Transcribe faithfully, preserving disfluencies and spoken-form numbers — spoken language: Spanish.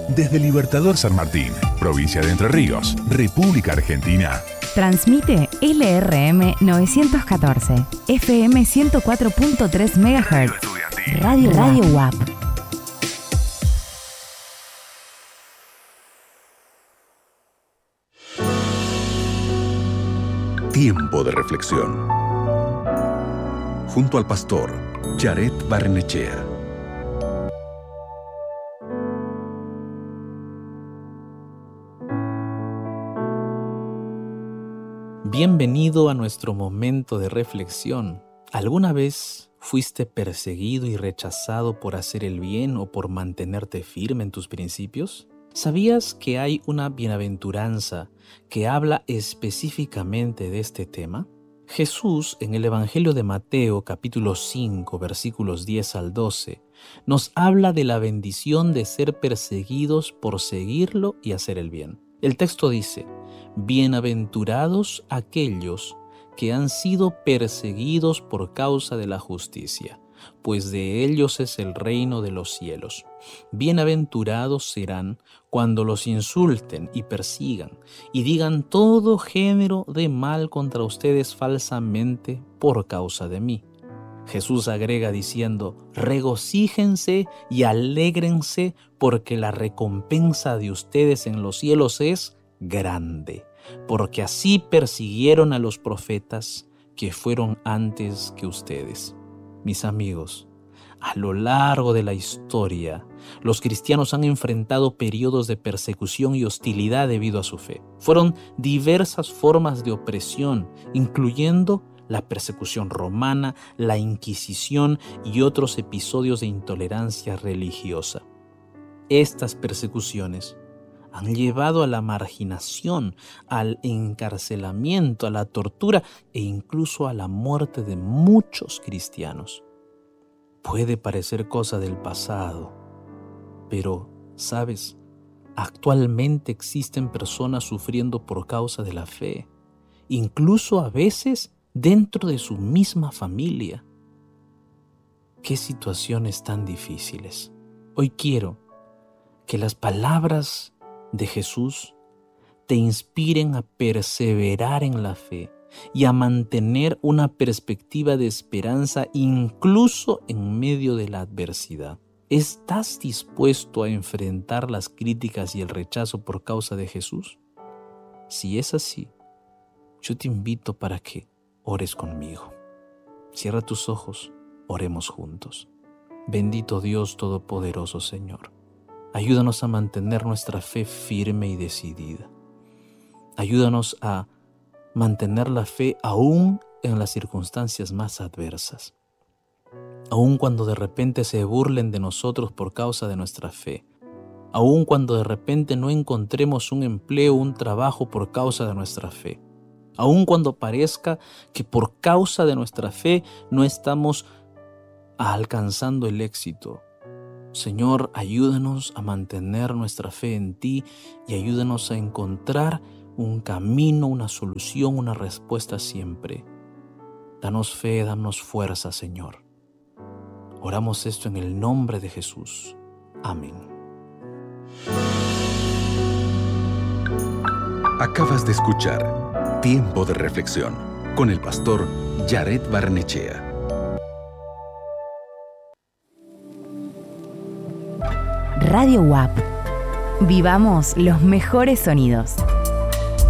Desde Libertador San Martín, provincia de Entre Ríos, República Argentina. Transmite L R M novecientos catorce, F M ciento cuatro punto tres megahertz. Radio Radio U A P. Tiempo de reflexión. Junto al pastor Jared Barrenechea. Bienvenido a nuestro momento de reflexión. ¿Alguna vez fuiste perseguido y rechazado por hacer el bien o por mantenerte firme en tus principios? ¿Sabías que hay una bienaventuranza que habla específicamente de este tema? Jesús, en el Evangelio de Mateo, capítulo cinco, versículos diez al doce, nos habla de la bendición de ser perseguidos por seguirlo y hacer el bien. El texto dice: bienaventurados aquellos que han sido perseguidos por causa de la justicia, pues de ellos es el reino de los cielos. Bienaventurados serán cuando los insulten y persigan y digan todo género de mal contra ustedes falsamente por causa de mí. Jesús agrega diciendo: regocíjense y alégrense, porque la recompensa de ustedes en los cielos es grande, porque así persiguieron a los profetas que fueron antes que ustedes. Mis amigos, a lo largo de la historia, los cristianos han enfrentado periodos de persecución y hostilidad debido a su fe. Fueron diversas formas de opresión, incluyendo la persecución romana, la Inquisición y otros episodios de intolerancia religiosa. Estas persecuciones han llevado a la marginación, al encarcelamiento, a la tortura e incluso a la muerte de muchos cristianos. Puede parecer cosa del pasado, pero, ¿sabes? Actualmente existen personas sufriendo por causa de la fe, incluso a veces dentro de su misma familia. ¿Qué situaciones tan difíciles? Hoy quiero que las palabras de Jesús te inspiren a perseverar en la fe y a mantener una perspectiva de esperanza incluso en medio de la adversidad. ¿Estás dispuesto a enfrentar las críticas y el rechazo por causa de Jesús? Si es así, yo te invito para que ores conmigo. Cierra tus ojos, oremos juntos. Bendito Dios Todopoderoso, Señor. Ayúdanos a mantener nuestra fe firme y decidida. Ayúdanos a mantener la fe aún en las circunstancias más adversas. Aún cuando de repente se burlen de nosotros por causa de nuestra fe. Aún cuando de repente no encontremos un empleo, un trabajo por causa de nuestra fe. Aun cuando parezca que por causa de nuestra fe no estamos alcanzando el éxito. Señor, ayúdanos a mantener nuestra fe en ti y ayúdanos a encontrar un camino, una solución, una respuesta siempre. Danos fe, danos fuerza, Señor. Oramos esto en el nombre de Jesús. Amén. Acabas de escuchar Tiempo de Reflexión con el pastor Jared Barrenechea. Radio U A P. Vivamos los mejores sonidos.